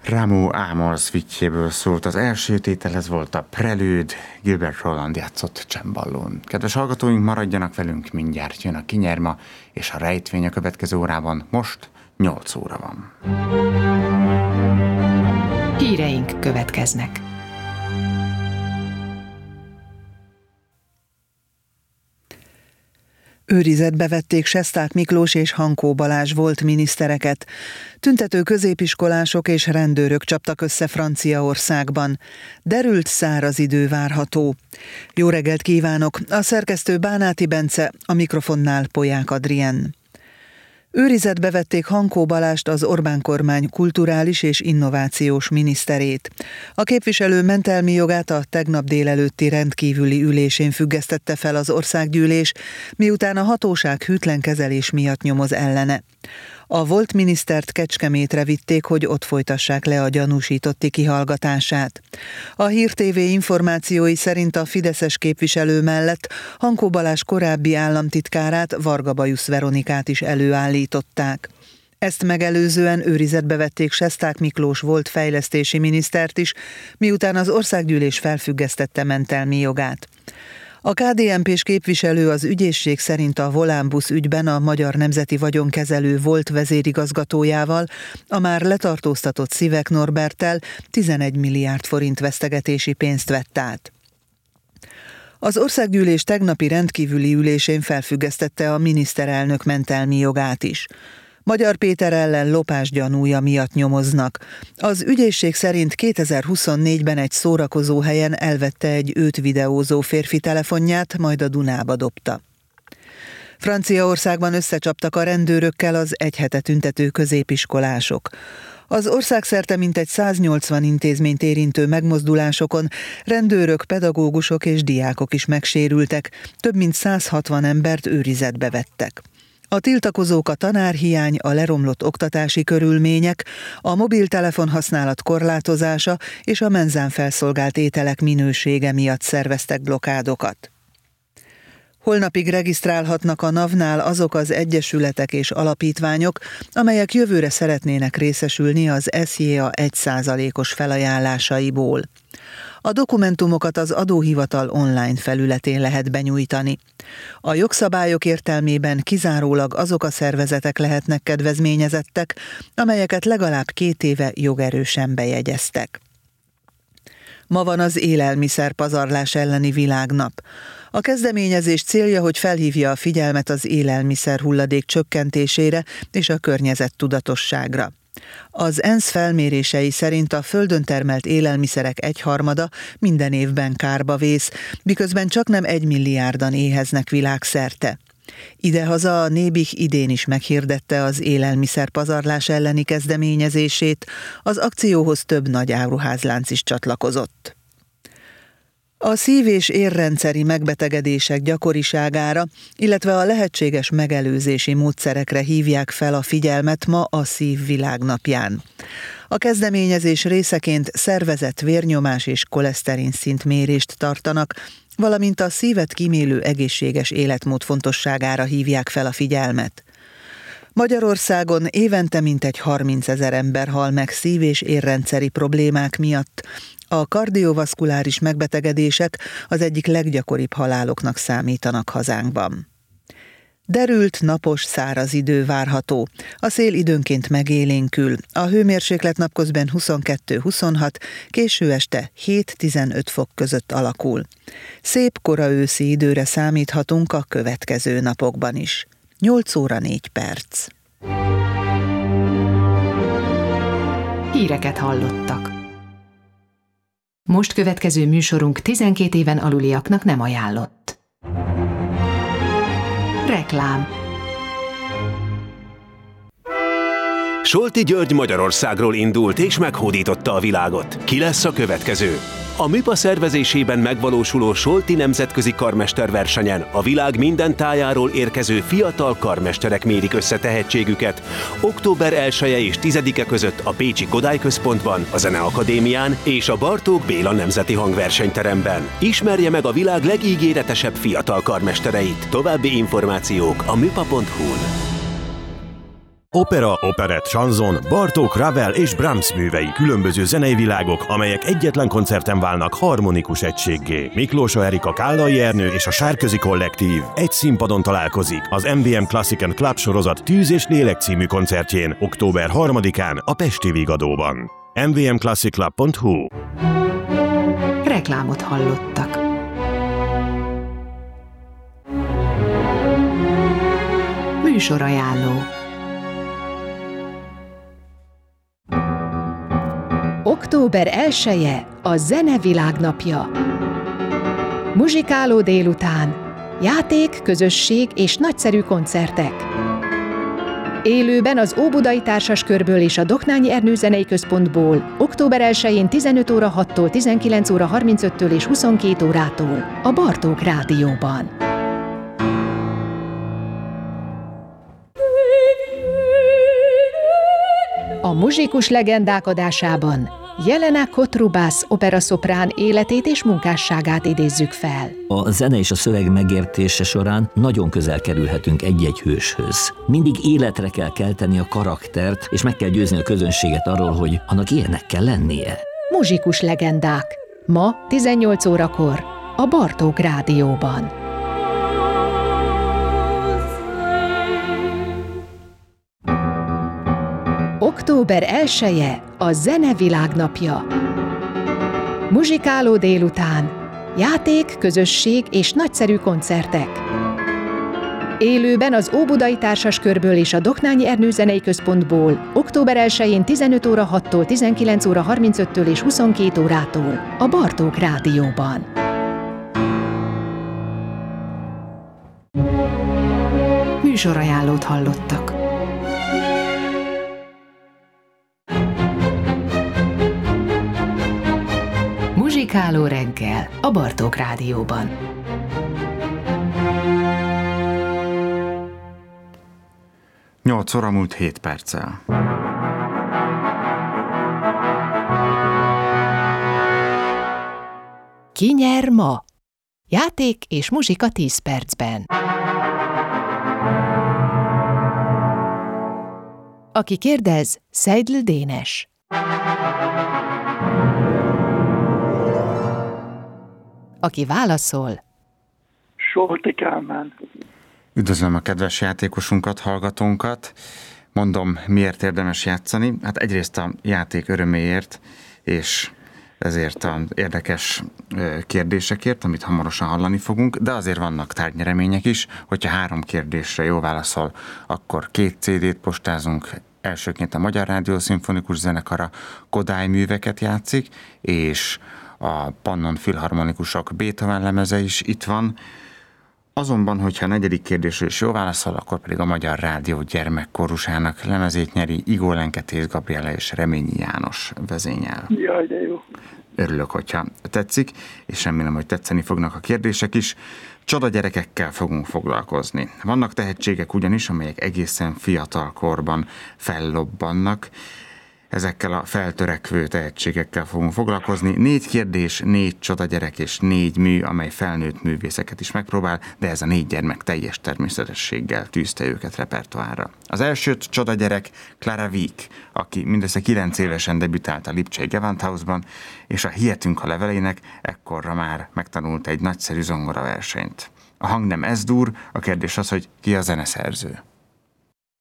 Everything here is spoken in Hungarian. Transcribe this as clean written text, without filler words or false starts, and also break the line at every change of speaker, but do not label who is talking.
Rameau Amos viccéből szólt az első tétel, ez volt a Prelude, Gilbert Roland játszott cemballón. Kedves hallgatóink, maradjanak velünk, mindjárt jön a kinyerma, és a rejtvény a következő órában, most 8 óra van.
Híreink következnek.
Őrizetbe vették Sesták Miklós és Hankó Balázs volt minisztereket. Tüntető középiskolások és rendőrök csaptak össze Franciaországban. Derült száraz idő várható. Jó reggelt kívánok! A szerkesztő Bánáti Bence, a mikrofonnál Polyák Adrien. Őrizetbe vették Hankó Balást, az Orbán kormány kulturális és innovációs miniszterét. A képviselő mentelmi jogát a tegnap délelőtti rendkívüli ülésén függesztette fel az országgyűlés, miután a hatóság hűtlen kezelés miatt nyomoz ellene. A volt minisztert Kecskemétre vitték, hogy ott folytassák le a gyanúsítotti kihallgatását. A Hír TV információi szerint a fideszes képviselő mellett Hankó Balázs korábbi államtitkárát, Varga Bajusz Veronikát is előállították. Ezt megelőzően őrizetbe vették Sesták Miklós volt fejlesztési minisztert is, miután az országgyűlés felfüggesztette mentelmi jogát. A KDNP-s képviselő az ügyészség szerint a Volánbusz ügyben a Magyar Nemzeti Vagyonkezelő volt vezérigazgatójával, a már letartóztatott Szivek Norberttel 11 milliárd forint vesztegetési pénzt vett át. Az országgyűlés tegnapi rendkívüli ülésén felfüggesztette a miniszterelnök mentelmi jogát is. Magyar Péter ellen lopás gyanúja miatt nyomoznak. Az ügyészség szerint 2024-ben egy szórakozó helyen elvette egy őt videózó férfi telefonját, majd a Dunába dobta. Franciaországban összecsaptak a rendőrökkel az egy hete tüntető középiskolások. Az országszerte mintegy 180 intézményt érintő megmozdulásokon rendőrök, pedagógusok és diákok is megsérültek, több mint 160 embert őrizetbe vettek. A tiltakozók a tanárhiány, a leromlott oktatási körülmények, a mobiltelefon használat korlátozása és a menzán felszolgált ételek minősége miatt szerveztek blokkádokat. Holnapig regisztrálhatnak a NAV-nál azok az egyesületek és alapítványok, amelyek jövőre szeretnének részesülni az SZJA 1%-os felajánlásaiból. A dokumentumokat az adóhivatal online felületén lehet benyújtani. A jogszabályok értelmében kizárólag azok a szervezetek lehetnek kedvezményezettek, amelyeket legalább 2 éve jogerősen bejegyeztek. Ma van az élelmiszerpazarlás elleni világnap. A kezdeményezés célja, hogy felhívja a figyelmet az élelmiszer hulladék csökkentésére és a környezettudatosságra. Az ENSZ felmérései szerint a földön termelt élelmiszerek 1/3 minden évben kárba vész, miközben csaknem 1 milliárdan éheznek világszerte. Idehaza a Nébih idén is meghirdette az élelmiszerpazarlás elleni kezdeményezését, az akcióhoz több nagy áruházlánc is csatlakozott. A szív- és érrendszeri megbetegedések gyakoriságára, illetve a lehetséges megelőzési módszerekre hívják fel a figyelmet ma a Szív Világnapján. A kezdeményezés részeként szervezett vérnyomás és koleszterin szintmérést tartanak, valamint a szívet kímélő egészséges életmód fontosságára hívják fel a figyelmet. Magyarországon évente mintegy 30 000 ember hal meg szív- és érrendszeri problémák miatt. A kardiovaszkuláris megbetegedések az egyik leggyakoribb haláloknak számítanak hazánkban. Derült, napos, száraz idő várható. A szél időnként megélénkül. A hőmérséklet napközben 22-26, késő este 7-15 fok között alakul. Szép kora őszi időre számíthatunk a következő napokban is. 8 óra 4 perc.
Híreket hallottak. Most következő műsorunk 12 éven aluliaknak nem ajánlott. Reklám.
Solti György Magyarországról indult és meghódította a világot. Ki lesz a következő? A MIPA szervezésében megvalósuló Solti Nemzetközi Karmesterversenyen a világ minden tájáról érkező fiatal karmesterek mérik össze tehetségüket. Október 1-e és 10-e között a Pécsi Kodály Központban, a Zeneakadémián és a Bartók Béla Nemzeti Hangversenyteremben. Ismerje meg a világ legígéretesebb fiatal karmestereit. További információk a mipa.hu-n.
Opera, operett, chanson, Bartók, Ravel és Brahms művei, különböző zenei világok, amelyek egyetlen koncerten válnak harmonikus egységgé. Miklósa Erika, Kállai Ernő és a Sárközi Kollektív egy színpadon találkozik az MVM Classic & Club sorozat Tűz és Lélek című koncertjén október 3-án a Pesti Vigadóban. mvmclassiclub.hu.
Reklámot hallottak. Műsorajánló. Október 1-e a Zene Világnapja. Muzsikáló délután, játék, közösség és nagyszerű koncertek. Élőben az Óbudai Társaskörből és a Doknányi Ernő Zenei Központból október 1-én 15 óra 6-tól 19 óra 35-től és 22 órától a Bartók Rádióban. A muzsikus legendák adásában Jelena Kotrubász operaszoprán életét és munkásságát idézzük fel.
A zene és a szöveg megértése során nagyon közel kerülhetünk egy-egy hőshöz. Mindig életre kell kelteni a karaktert, és meg kell győzni a közönséget arról, hogy annak ilyennek kell lennie.
Muzsikus legendák. Ma 18 órakor a Bartók Rádióban. Október 1-e a Zene Világnapja. Muzsikáló délután, játék, közösség és nagyszerű koncertek. Élőben az Óbudai Társaskörből és a Doknányi Ernő Zenei Központból október 1-én 15 óra 6-tól 19 óra 35-től és 22 órától a Bartók Rádióban. Műsorajánlót hallottak. Muzsikáló reggel a Bartók Rádióban.
Nyolc óra múlt 7 perccel.
Ki nyer ma? Játék és muzsika 10 percben. Aki kérdez, Seidl Dénes. Aki válaszol,
Solti Kálmán.
Üdvözlöm a kedves játékosunkat, hallgatónkat. Mondom, miért érdemes játszani? Hát egyrészt a játék öröméért, és ezért az érdekes kérdésekért, amit hamarosan hallani fogunk, de azért vannak tárgynyeremények is. Hogyha 3 kérdésre jól válaszol, akkor 2 CD-t postázunk. Elsőként a Magyar Rádió Szimfonikus Zenekara Kodály műveket játszik, és a Pannon Filharmonikusok Beethoven lemeze is itt van. Azonban, hogyha a 4. kérdésre is jól válaszol, akkor pedig a Magyar Rádió gyermekkorusának lemezét nyeri Igó Lenketész Gabriela és Reményi János vezényel.
Jaj, de jó.
Örülök, hogyha tetszik, és remélem, hogy tetszeni fognak a kérdések is. Csoda gyerekekkel fogunk foglalkozni. Vannak tehetségek ugyanis, amelyek egészen fiatal korban fellobbannak. Ezekkel a feltörekvő tehetségekkel fogunk foglalkozni. 4 kérdés, 4 csoda gyerek és 4 mű, amely felnőtt művészeket is megpróbál, de ez a 4 gyermek teljes természetességgel tűzte őket repertoárra. Az első csoda gyerek Clara Wieck, aki mindössze 9 évesen debütált a Lipcsei Gewandhausban, és a Hihetünk a levelének ekkorra már megtanult egy nagyszerű zongoraversenyt. A hangnem Ez-dur, a kérdés az, hogy ki a zeneszerző.